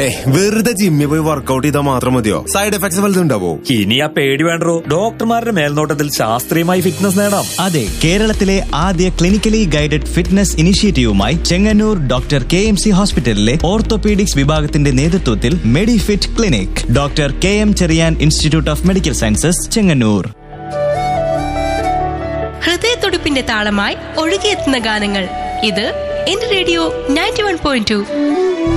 വെറുതെ ജിമ്മിൽ പോയി വർക്കൗട്ട് ചെയ്താൽ മാത്രം മതിയോ? സൈഡ് എഫക്ട്സ് വല്ലതും ഉണ്ടാവോ? ഇനി ആ പേടി വേണ്ടോ. ഡോക്ടർമാരുടെ മേൽനോട്ടത്തിൽ ശാസ്ത്രീയമായി ഫിറ്റ്നസ് നേടാം. അതെ, കേരളത്തിലെ ആദ്യ clinically guided fitness ഇനിഷ്യേറ്റീവുമായി Chengannur doctor KMC ഹോസ്പിറ്റലിലെ ഓർത്തോപീഡിക്സ് വിഭാഗത്തിന്റെ നേതൃത്വത്തിൽ Medifit clinic. Doctor KM Cherian institute of medical sciences, Chengannur. ഹൃദയത്തുടിപ്പിന്റെ താളമായി ഒഴുകിയെത്തുന്ന ഗാനങ്ങൾ. ഇത് എന്റെ റേഡിയോ 91.2.